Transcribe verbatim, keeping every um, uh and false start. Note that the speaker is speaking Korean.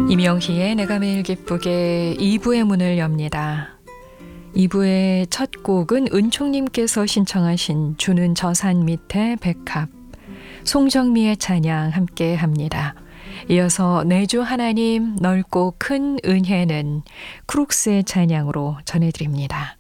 이명희의 내가 매일 기쁘게 이 부의 문을 엽니다. 이 부의 첫 곡은 은총님께서 신청하신 주는 저 산 밑에 백합, 송정미의 찬양 함께 합니다. 이어서 내주 하나님 넓고 큰 은혜는 크룩스의 찬양으로 전해드립니다.